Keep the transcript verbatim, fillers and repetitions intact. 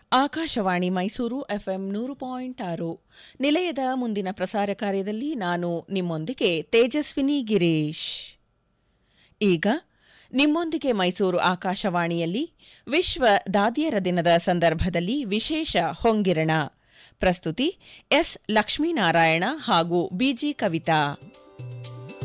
Akashvani Mysuru FM ನೂರು point ಆರು ನಿಲಯದ ಮುಂದಿನ ಪ್ರಸಾರ ಕಾರ್ಯದಲ್ಲಿ ನಾನು ನಿಮ್ಮೊಂದಿಗೆ ತೇಜಸ್ವಿನಿ ಗಿರೀಶ್. ಈಗ ನಿಮ್ಮೊಂದಿಗೆ ಮೈಸೂರು ಆಕಾಶವಾಣಿಯಲ್ಲಿ ವಿಶ್ವ ದಾದಿಯರ ದಿನದ ಸಂದರ್ಭದಲ್ಲಿ ವಿಶೇಷ ಹೊಂಗಿರಣ. ಪ್ರಸ್ತುತಿ ಎಸ್ ಲಕ್ಷ್ಮೀನಾರಾಯಣ ಹಾಗೂ ಬಿಜಿ ಕವಿತಾ.